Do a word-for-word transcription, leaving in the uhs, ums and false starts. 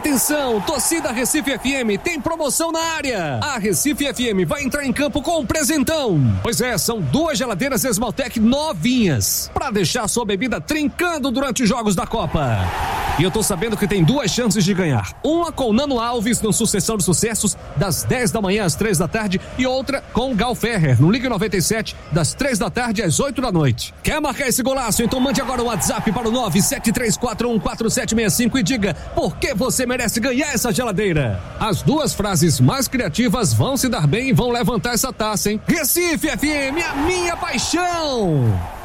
Atenção, torcida Recife F M, tem promoção na área. A Recife F M vai entrar em campo com um presentão. Pois é, são duas geladeiras Esmaltec novinhas, pra deixar sua bebida trincando durante os jogos da Copa. E eu tô sabendo que tem duas chances de ganhar. Uma com Nano Alves no Sucessão de Sucessos, das dez da manhã às três da tarde, e outra com Gal Ferrer, no Liga noventa e sete, das três da tarde às oito da noite. Quer marcar esse golaço? Então mande agora um WhatsApp para o nove sete três quatro um quatro sete seis cinco e diga por que você merece ganhar essa geladeira. As duas frases mais criativas vão se dar bem e vão levantar essa taça, hein? Recife F M, a minha paixão!